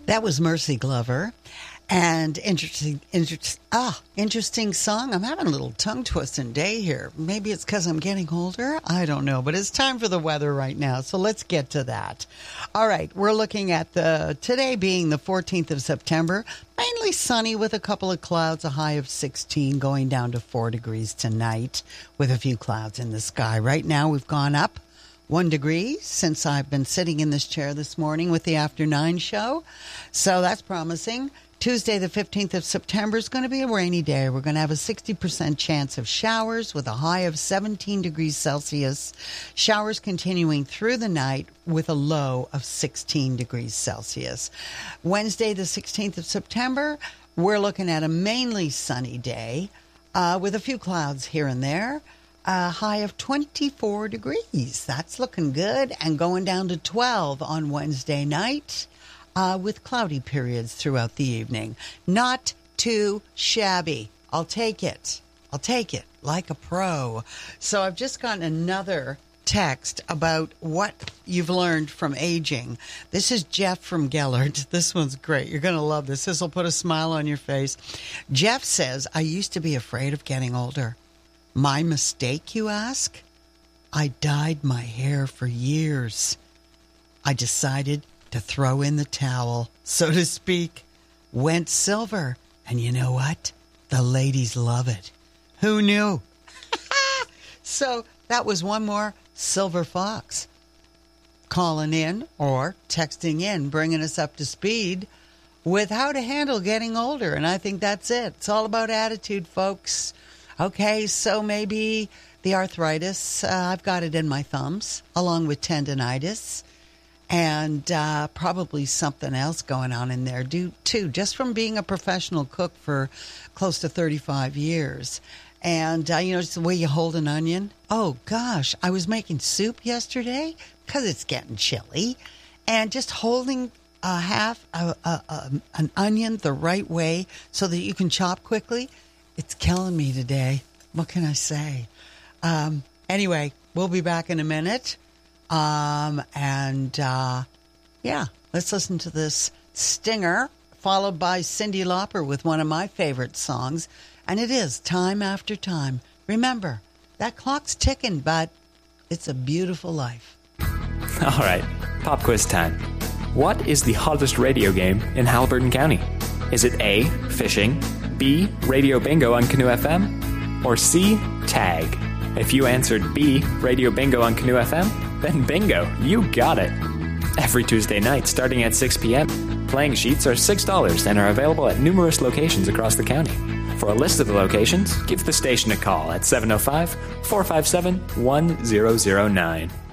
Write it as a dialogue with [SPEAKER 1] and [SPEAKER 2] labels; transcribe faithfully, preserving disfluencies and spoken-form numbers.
[SPEAKER 1] That was Mercy Glover. And interesting, inter- ah, interesting song. I'm having a little tongue twisting day here. Maybe it's because I'm getting older. I don't know. But it's time for the weather right now. So let's get to that. All right. We're looking at the today being the fourteenth of September. Mainly sunny with a couple of clouds, a high of sixteen, going down to four degrees tonight with a few clouds in the sky. Right now we've gone up one degree since I've been sitting in this chair this morning with the After Nine show. So that's promising. Tuesday, the fifteenth of September, is going to be a rainy day. We're going to have a sixty percent chance of showers with a high of seventeen degrees Celsius. Showers continuing through the night with a low of sixteen degrees Celsius. Wednesday, the sixteenth of September, we're looking at a mainly sunny day uh, with a few clouds here and there. A high of twenty-four degrees. That's looking good. And going down to twelve on Wednesday night. Uh, with cloudy periods throughout the evening. Not too shabby. I'll take it. I'll take it like a pro. So I've just gotten another text about what you've learned from aging. This is Jeff from Gellert. This one's great. You're going to love this. This will put a smile on your face. Jeff says, I used to be afraid of getting older. My mistake, you ask? I dyed my hair for years. I decided to throw in the towel, so to speak, went silver. And you know what? The ladies love it. Who knew? So that was one more Silver Fox calling in or texting in, bringing us up to speed with how to handle getting older. And I think that's it. It's all about attitude, folks. Okay, so maybe the arthritis, uh, I've got it in my thumbs, along with tendonitis. And uh, probably something else going on in there, do, too, just from being a professional cook for close to thirty-five years. And, uh, you know, just the way you hold an onion. Oh, gosh, I was making soup yesterday because it's getting chilly. And just holding a half a, a, a, an onion the right way so that you can chop quickly, it's killing me today. What can I say? Um, anyway, we'll be back in a minute. Um, and, uh, yeah, let's listen to this stinger, followed by Cyndi Lauper with one of my favorite songs. And it is Time After Time. Remember, that clock's ticking, but it's a beautiful life.
[SPEAKER 2] All right, pop quiz time. What is the hottest radio game in Haliburton County? Is it A, fishing, B, radio bingo on Canoe F M, or C, tag? If you answered B, radio bingo on Canoe F M, then bingo, you got it. Every Tuesday night, starting at six p.m., playing sheets are six dollars and are available at numerous locations across the county. For a list of the locations, give the station a call at seven oh five, four five seven, one zero zero nine.